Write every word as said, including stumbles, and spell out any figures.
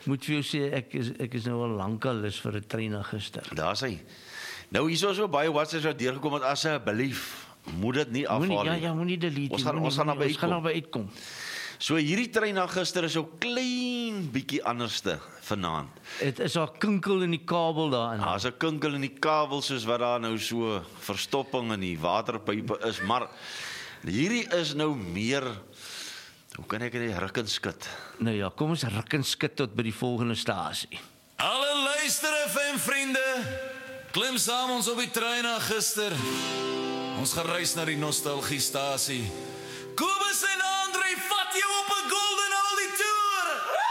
Moet vir jou sê, ek is, ek is nou al lankal lus vir 'n trein gister. Daar's hy. Nou hier is so baie WhatsApps wat deurgekom het, asseblief, moet dit nie Moenie, afhaal ja, nie. ja, moenie delete. Ons gaan- moenie, ons gaan moenie, naby ons gaan uitkom. naby uitkom. So hierdie trein na gister is so klein bietjie anderste vanaand. Dit is al kinkel in die kabel daarin. Daar's 'n kinkel in die kabel soos wat daar nou so verstopping in die waterpype is, maar hierdie is nou meer, hoe kan ek dit ruk en skud? Nou ja, kom ons ruk en skud tot by die volgende stasie. Alle luister F M vriende, klim saam ons op die trein na gister. Ons gaan reis na die nostalgiestasie. Kobus en Andre, vat jou op